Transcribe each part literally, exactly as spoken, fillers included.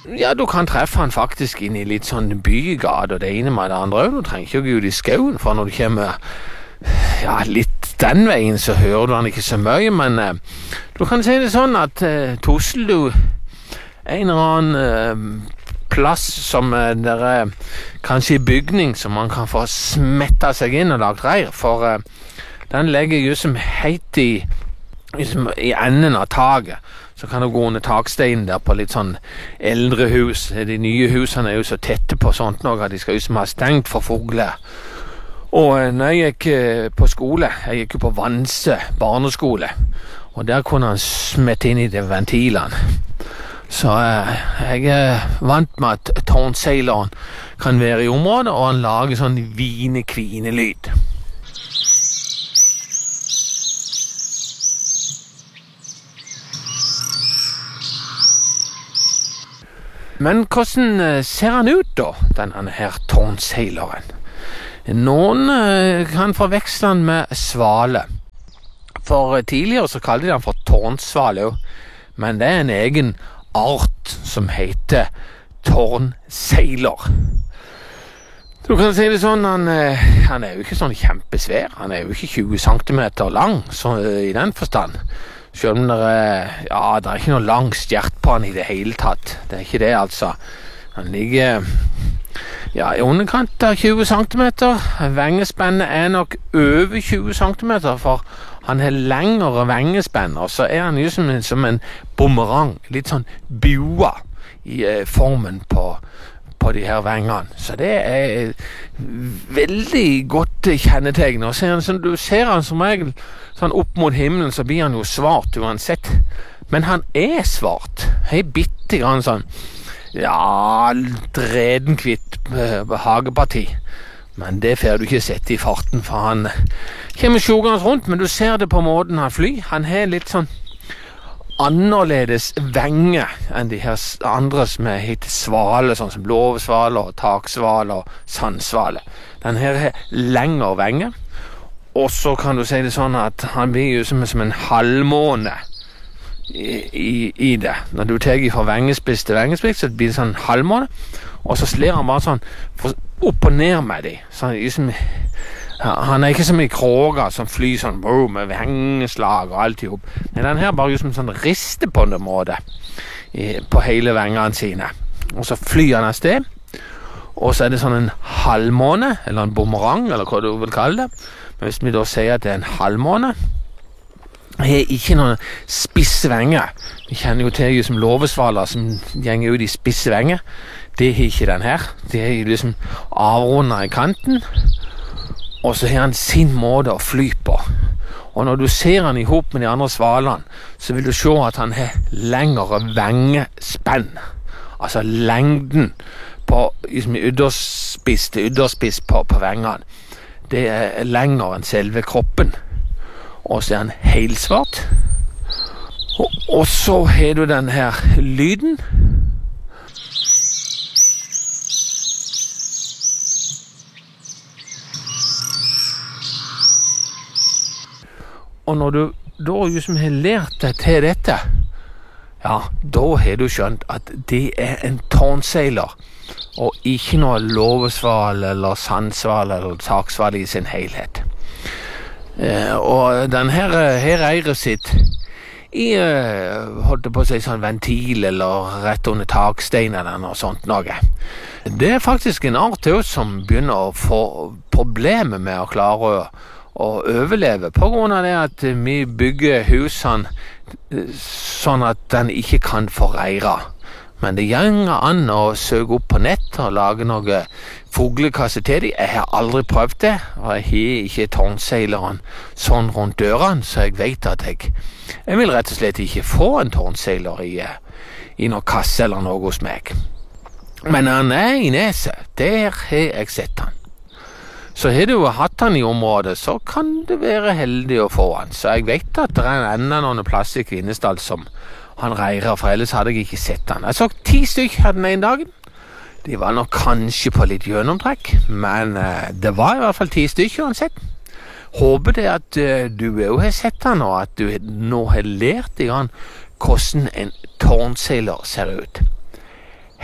Ja, du kan treffe han faktisk inn i litt sånn bygade, og det ene med det andre. Du trenger ikke å gå ut i skauen, for når du kommer ja, litt den veien, så hører du han ikke så mye, men eh, du kan si det sånn at eh, tusler du en eller annen eh, plass som eh, der er kanskje i bygning, som man kan få smetta seg inn og lagt reir, for eh, den legger jo som heit i, liksom, i enden av taget. Så kan du gå under taksteinen der på litt sånn eldre hus. De nye husene er jo så tette på sånt noe, at de skal jo som ha stengt for fugler. Og når jeg gikk på skole, jeg gikk jo på Vanse barneskole, og der kunne han smette inn i de ventilene. Så eh, jeg er vant med at tårnseileren kan være i området, og han lager sånn vine-kvine-lyd. Men hvordan ser han ut da, denne her tårnseileren? Noen kan forveksle han med svale. For tidligere så kalte de han for tårnsvale, men det er en egen art som heter tårnseiler. Du kan si det sånn, han, han er jo ikke sånn kjempesvær, han er jo ikke tjue centimeter lang, så i den forstand. Selv om det er, ja, det er ikke noe lang stjert på han i det hele tatt. Det er ikke det, altså. Han ligger ja, i underkant av tjue centimeter. Vengespennet er nok over tjue centimeter, for han har lengre vengespenn, og så er han jo som en, som en bumerang, litt sånn bua i eh, formen på, på de her vengene. Så det er veldig godt kjennetegn. Og så, så du ser han som regel sånn opp mot himmelen, så blir han jo svart uansett. Men han er svart. Hei, bitte grann sånn, ja, dredenkvitt hageparti. Men det får du ikke sett i farten, for han kommer sjogende rundt, men du ser det på måten han flyr. Han har litt sånn annerledes venge enn de her andre som er heter svale, sånn som blåsvale, taksvale og sandsvale. Den her har lengre venge. Og så kan du si det sånn at han blir jo som, som en halvmåne i, i, i det. Når du tar fra vengespiss til vengespiss, så blir det sånn halvmåne, og så sler han bare sånn opp og ned med de. Så han, liksom, han er ikke som i kråga som flyr sånn bro, med vengeslag og alt i hop. Men den her bare som sånn rister på en måte i, på hele vengene sine. Og så flyr han av sted, og så er det sånn en halvmåne, eller en bumerang, eller hva du vil kalle det. Men hvis vi da sier at det er en halvmåne, har ikke noen spisse venger. Vi kjenner jo til som låvesvaler som gjenger ut i spisse venger. Det har ikke den her. Det er liksom avrundet i kanten, og så har han sin måte å fly på. Og når du ser han i hop med de andre svalene, så vil du se at han har lengre vengespenn. Altså lengden på liksom, ytterspiss til ytterspiss på, på vengene. Det er lengre enn selve kroppen. Og så er han helsvart. Og, og så har du den her lyden. Og når du da liksom har lært deg til dette, ja, da har du skjønt at det er en tårnseiler, og ikke noe låvesval eller sandsval eller taksval i sin helhet. Eh, og den her, her eier sitt i, eh, holdt på å si, sånn ventil eller rett under taksteinen eller noe sånt noe. Det er faktisk en art til oss som begynner å få problemer med å klare å, å overleve, på grunn av det at vi bygger husene sånn at den ikke kan få reire. Men det gjenger an å søke opp på nett og lage noe fuglekasse til dem. Jeg har aldri prøvd det, og jeg har ikke tårnseileren sånn rundt dørene, så jeg vet at jeg, jeg vil rett og slett ikke få en tårnseiler i, i noe kasse eller noe hos meg. Men han er i neset, der har jeg sett han. Så har du hatt han i området, så kan det være heldig å få han. Så jeg vet at det er enda noen plass i Kvinesdal som han reirer, for ellers hadde jeg ikke sett han. Jeg så ti stykker den ene dagen. De var nok kanskje på litt gjennomtrekk, men uh, det var i hvert fall ti stykker han sett. Håper det at uh, du også har sett han, og at du nå har lært deg han hvordan en tårnseiler ser ut.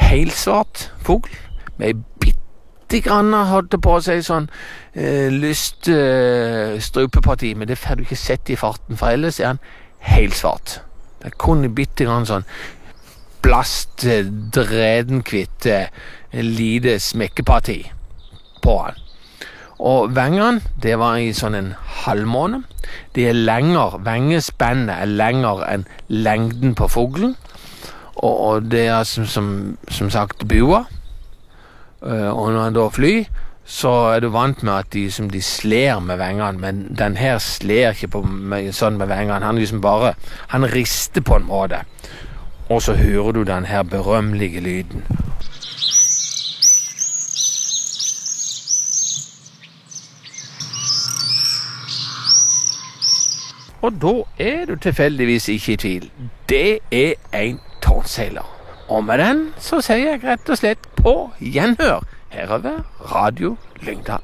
helsvart fugl med ei bitte grann hadde på seg sånn eh, lyst eh, strupeparti, men det får du ikke sett i farten, for ellers er han helsvart. Det er kun en bitte grann sånn blast, dredenkvitt, lite smekkeparti på han. Og vengene, det var i sånn en halvmåne. De er lenger, vengespennet er lenger enn lengden på fuglen, og, og det er som, som, som sagt bua. Uh, og når han da flyr, så er du vant med at de, som de sler med vengene, men den her sler ikke på, med, sånn med vengene. Han liksom bare, han rister på en måte. Og så hører du den her berømmelige lyden. Og da er du tilfeldigvis ikke i tvil. Det er en tårnseiler. Og med den så sier jeg rett og slett på gjenhør her over Radio Lyngdal.